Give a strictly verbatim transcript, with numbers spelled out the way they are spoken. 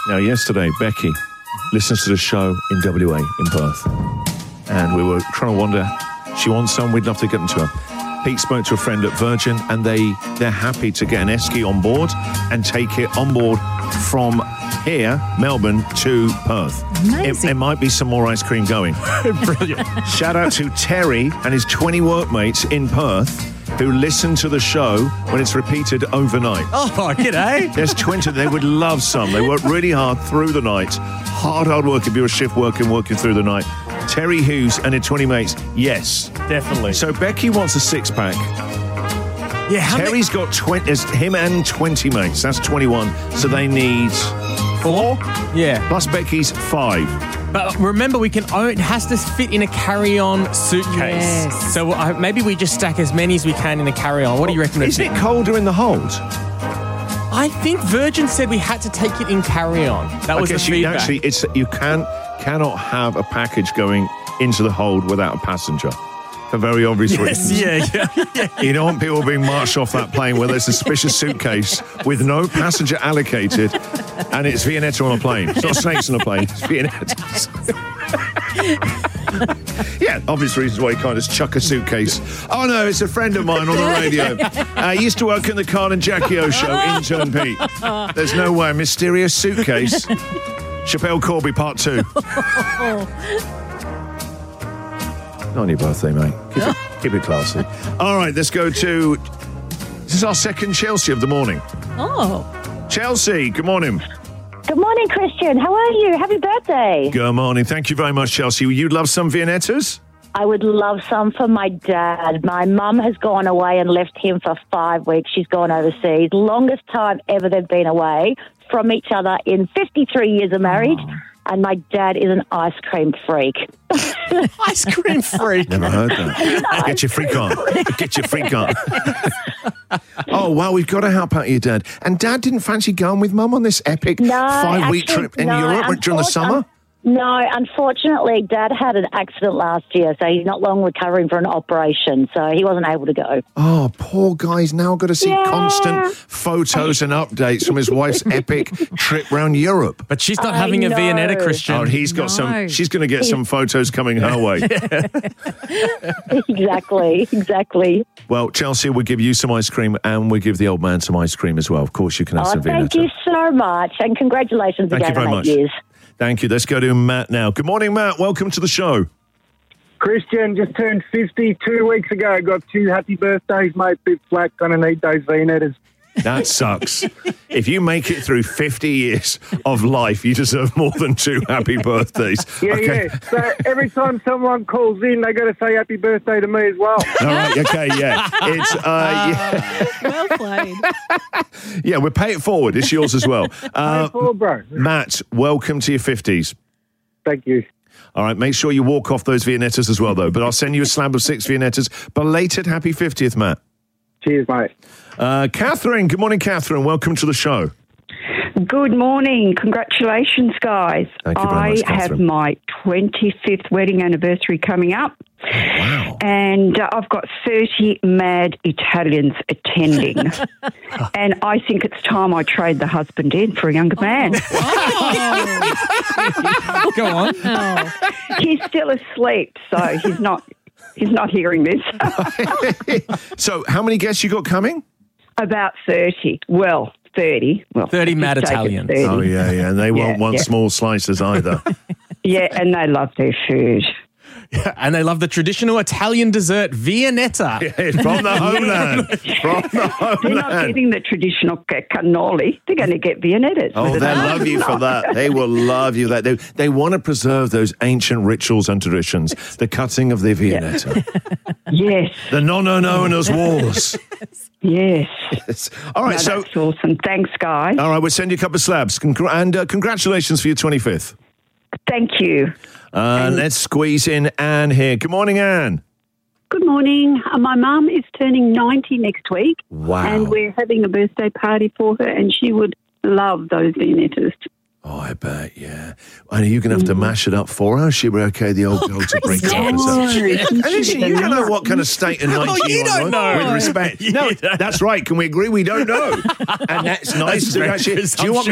Now, yesterday, Becky listens to the show in W A, in Perth. And we were trying to wonder, she wants some, we'd love to get them to her. Pete spoke to a friend at Virgin, and they, they're happy to get an esky on board and take it on board from here, Melbourne, to Perth. It, it might be some more ice cream going. Brilliant. Shout out to Terry and his twenty workmates in Perth who listen to the show when it's repeated overnight. Oh, g'day. There's twenty. They would love some. They work really hard through the night. Hard, hard work if you're a shift working, working through the night. Terry Hughes and his twenty mates, yes. Definitely. So Becky wants a six-pack. Yeah, how Terry's got twenty, there's him and twenty mates. That's twenty-one. So they need four? Yeah. Plus Becky's five. But remember, we can own, it has to fit in a carry-on suitcase. Yes. So uh, maybe we just stack as many as we can in a carry-on. What do you reckon? Is it colder in the hold? I think Virgin said we had to take it in carry-on. That was I the guess you feedback. actually, it's you can cannot have a package going into the hold without a passenger. For very obvious yes, reasons. yeah, yeah, yeah. You don't want people being marched off that plane with a suspicious suitcase with no passenger allocated, and it's Viennetta on a plane. It's not snakes on a plane, it's Viennettas. Yeah, obvious reasons why you can't just chuck a suitcase. Oh no, it's a friend of mine on the radio. I uh, used to work in the Carl and Jackie O show, intern Pete. There's no way, mysterious suitcase. Chappelle Corby part two. Not on your birthday, mate. Keep it, keep it classy. All right, let's go to... This is our second Chelsea of the morning. Oh. Chelsea, good morning. Good morning, Christian. How are you? Happy birthday. Good morning. Thank you very much, Chelsea. You'd love some Viennettas? I would love some for my dad. My mum has gone away and left him for five weeks. She's gone overseas. Longest time ever they've been away from each other in fifty-three years of marriage. Oh. And my dad is an ice cream freak. Ice cream freak? Never heard that. Get your freak on. Get your freak on. Oh, wow, we've got to help out your dad. And Dad didn't fancy going with Mum on this epic no, five-week actually, trip in no, Europe during the summer? Um, no, unfortunately, Dad had an accident last year, so he's not long recovering from an operation, so he wasn't able to go. Oh, poor guy's now got to see yeah. constant photos and updates from his wife's epic trip round Europe. But she's not I having know. a Viennetta, Christian. Oh, and he's got No. some, she's going to get some photos coming her way. Exactly, exactly. Well, Chelsea, we'll give you some ice cream and we'll give the old man some ice cream as well. Of course, you can have Oh, some thank Viennetta. you so much, and congratulations Thank again you very on much. eight years. Thank you. Let's go to Matt now. Good morning, Matt. Welcome to the show. Christian, just turned fifty two weeks ago. Got two happy birthdays, mate. Bit flat. Gonna need those Viennettas. That sucks. If you make it through fifty years of life, you deserve more than two happy birthdays. Yeah, okay. yeah. So every time someone calls in, they got to say happy birthday to me as well. All right. Okay. Yeah. It's uh, yeah. Well played. yeah. We'll pay it forward. It's yours as well. Uh, Hey, Paul, bro. Matt, welcome to your fifties. Thank you. All right. Make sure you walk off those Viennettas as well, though. But I'll send you a slab of six Viennettas. Belated happy fiftieth, Matt. Cheers, mate. Uh, Catherine. Good morning, Catherine. Welcome to the show. Good morning. Congratulations, guys. Thank you very I much, have Catherine. my twenty-fifth wedding anniversary coming up. Wow. And uh, I've got thirty mad Italians attending. And I think it's time I trade the husband in for a younger man. Oh. Go on. Oh. He's still asleep, so he's not he's not hearing this. So, how many guests you got coming? About thirty. Well, thirty. Well, thirty mad let's take it Italians. thirty. Oh, yeah, yeah. And they Yeah, won't want yeah. small slices either. Yeah, and they love their food. And they love the traditional Italian dessert, Viennetta. From the homeland. From the They're not homeland. getting the traditional ca- cannoli. They're going to get Viennettas. Oh, with they it. love you for that. They will love you. That they they want to preserve those ancient rituals and traditions. The cutting of the Viennetta, Yes, the non-owners wars. yes. All right, No, so that's awesome. Thanks, guys. all right, we'll send you a couple of slabs, Congr- and uh, congratulations for your twenty-fifth. Thank you. Uh, let's squeeze in Anne here. Good morning, Anne. Good morning. Uh, my mum is turning ninety next week. Wow. And we're having a birthday party for her, and she would love those Viennettas. Oh, I bet, yeah. And are you going to have to mash it up for her? She be okay, the old girl, to bring it up? Is that- And listen, you don't know what kind of state of ninety Oh, you you're don't on, know. with respect. No, that's right. Can we agree we don't know? And that's nice That's to very actually. Do you want me